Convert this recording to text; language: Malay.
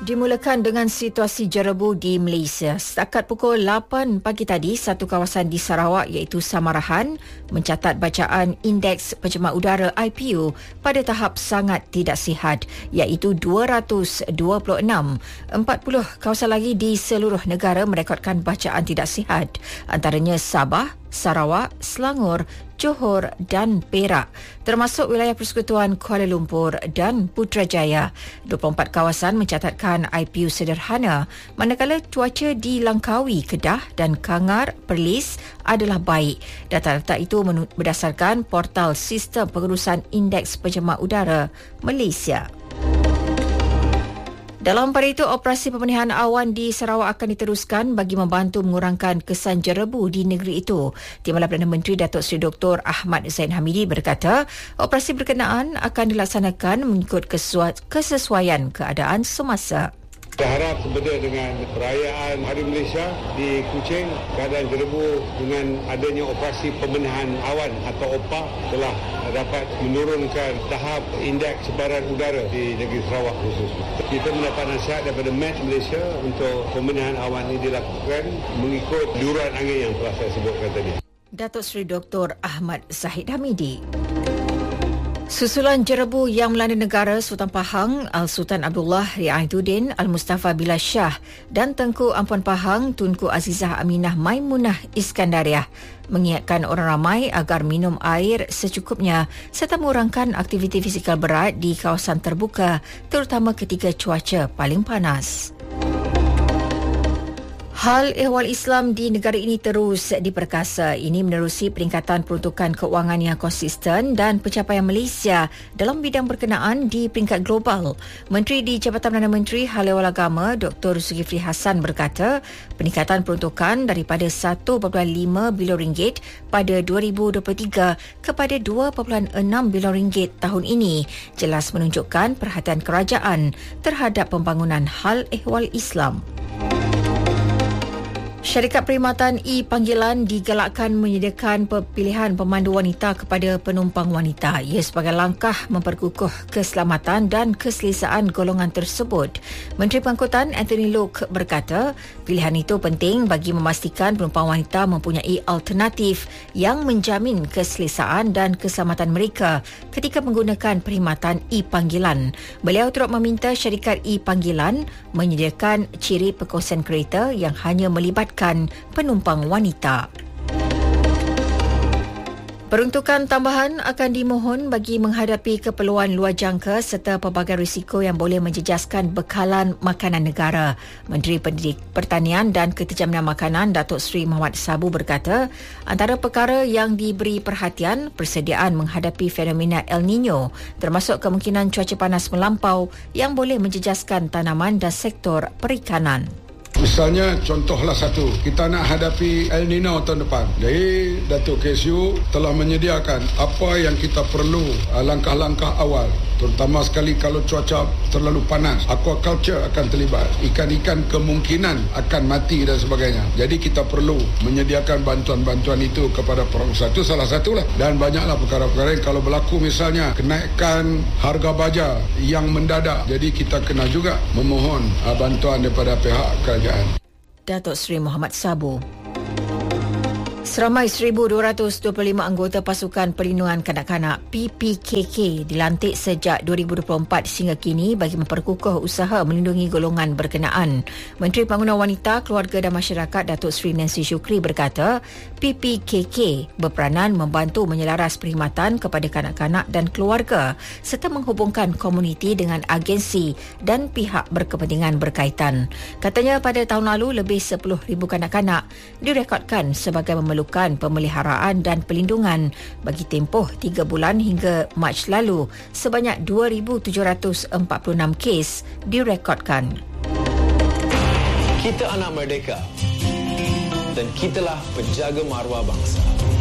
Dimulakan dengan situasi jerebu di Malaysia. Setakat pukul 8 pagi tadi, satu kawasan di Sarawak iaitu Samarahan mencatat bacaan Indeks Pencemar Udara IPU pada tahap sangat tidak sihat iaitu 226. 40 kawasan lagi di seluruh negara merekodkan bacaan tidak sihat, antaranya Sabah, Sarawak, Selangor, Johor dan Perak, termasuk wilayah Persekutuan Kuala Lumpur dan Putrajaya. 24 kawasan mencatatkan IPU sederhana, manakala cuaca di Langkawi, Kedah dan Kangar, Perlis adalah baik. Data-data itu berdasarkan portal Sistem Pengurusan Indeks Pencemar Udara Malaysia. Dalam pada itu, operasi pemenihan awan di Sarawak akan diteruskan bagi membantu mengurangkan kesan jerebu di negeri itu. Timbalan Perdana Menteri Datuk Seri Dr. Ahmad Zaid Hamidi berkata, operasi berkenaan akan dilaksanakan mengikut kesesuaian keadaan semasa. Saya harap sebenarnya dengan perayaan Hari Malaysia di Kuching, keadaan jerebu dengan adanya operasi pemenihan awan atau OPA telah dapat menurunkan tahap indeks sebaran udara di negeri Sarawak khususnya. Kita mendapat nasihat daripada Met Malaysia untuk pemenihan awan ini dilakukan mengikut liuran angin yang telah saya sebutkan tadi. Datuk Seri Dr. Ahmad Zahid Hamidi. Susulan jerebu yang melanda negara, Sultan Pahang Al-Sultan Abdullah Riayatuddin Al-Mustafa Billah Shah dan Tengku Ampuan Pahang Tunku Azizah Aminah Maimunah Iskandariah mengingatkan orang ramai agar minum air secukupnya serta mengurangkan aktiviti fizikal berat di kawasan terbuka, terutama ketika cuaca paling panas. Hal ehwal Islam di negara ini terus diperkasa. Ini menerusi peningkatan peruntukan keuangan yang konsisten dan pencapaian Malaysia dalam bidang berkenaan di peringkat global. Menteri di Jabatan Perdana Menteri Hal Ehwal Agama Dr. Zulkifli Hassan berkata, peningkatan peruntukan daripada 1.5 bilion ringgit pada 2023 kepada 2.6 bilion ringgit tahun ini jelas menunjukkan perhatian kerajaan terhadap pembangunan hal ehwal Islam. Syarikat Perkhidmatan E-Panggilan digalakkan menyediakan pilihan pemandu wanita kepada penumpang wanita. Ia sebagai langkah memperkukuh keselamatan dan keselesaan golongan tersebut. Menteri Pengangkutan Anthony Loke berkata, pilihan itu penting bagi memastikan penumpang wanita mempunyai alternatif yang menjamin keselesaan dan keselamatan mereka ketika menggunakan perkhidmatan E-Panggilan. Beliau turut meminta syarikat E-Panggilan menyediakan ciri perkongsian kereta yang hanya melibatkan penumpang wanita. Peruntukan tambahan akan dimohon bagi menghadapi keperluan luar jangka serta pelbagai risiko yang boleh menjejaskan bekalan makanan negara. Menteri Pertanian dan Keterjaminan Makanan Datuk Seri Muhammad Sabu berkata, antara perkara yang diberi perhatian persediaan menghadapi fenomena El Nino, termasuk kemungkinan cuaca panas melampau yang boleh menjejaskan tanaman dan sektor perikanan. Misalnya, contohlah satu, kita nak hadapi El Nino tahun depan. Jadi, Datuk KSU telah menyediakan apa yang kita perlu, langkah-langkah awal. Terutama sekali kalau cuaca terlalu panas, aquaculture akan terlibat. Ikan-ikan kemungkinan akan mati dan sebagainya. Jadi kita perlu menyediakan bantuan-bantuan itu kepada pengusaha. Itu salah satulah. Dan banyaklah perkara-perkara yang kalau berlaku misalnya kenaikan harga baja yang mendadak. Jadi kita kena juga memohon bantuan daripada pihak kerajaan. Datuk Seri Muhammad Sabu. Seramai 1,225 anggota Pasukan Perlindungan Kanak-kanak PPKK dilantik sejak 2024 sehingga kini bagi memperkukuh usaha melindungi golongan berkenaan. Menteri Pembangunan Wanita, Keluarga dan Masyarakat Datuk Seri Nancy Shukri berkata, PPKK berperanan membantu menyelaras perkhidmatan kepada kanak-kanak dan keluarga serta menghubungkan komuniti dengan agensi dan pihak berkepentingan berkaitan. Katanya pada tahun lalu lebih 10,000 kanak-kanak direkodkan sebagai memerlukan pemeliharaan dan pelindungan bagi tempoh 3 bulan hingga Mac lalu. Sebanyak 2,746 kes direkodkan. Kita anak merdeka dan kitalah penjaga maruah bangsa.